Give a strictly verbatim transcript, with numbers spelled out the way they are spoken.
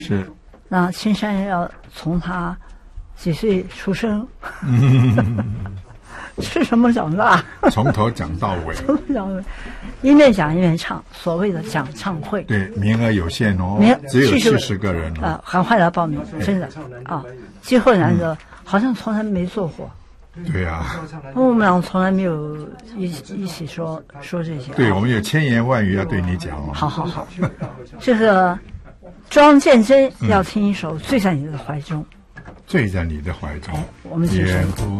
是。 那青山要从他几岁出生，吃什么长大， 从头讲到尾， 从头讲到尾，一面讲一面唱，所谓的讲唱会。 对，名额有限哦， 名只有七十个人哦。 啊，赶快来报名，真的啊，机会难得，好像从来没做过。 对啊， 我们俩从来没有一起一起说说这些。 对，我们有千言万语要对你讲哦。 好好好，这个庄建真要听一首《醉在你的怀中》。 醉在你的怀中， 我们继续。